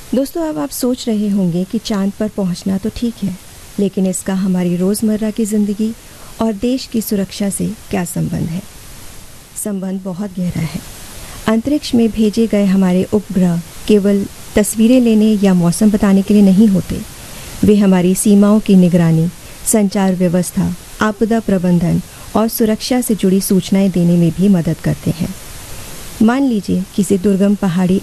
दोस्तों, अब आप सोच रहे होंगे कि चांद पर पहुंचना तो ठीक है, लेकिन इसका हमारी रोज़मर्रा की ज़िंदगी और देश की सुरक्षा से क्या संबंध है? संबंध बहुत गहरा है। अंतरिक्ष में भेजे गए हमारे उपग्रह केवल तस्वीरें लेने या मौसम बताने के लिए नहीं होते। वे हमारी सीमाओं की निगरानी, संचार व्यवस्था, आपदा प्रबंधन और सुरक्षा से जुड़ी सूचनाएं देने में भी मदद करते हैं। मान लीजिए किसी दुर्गम पहाड़ी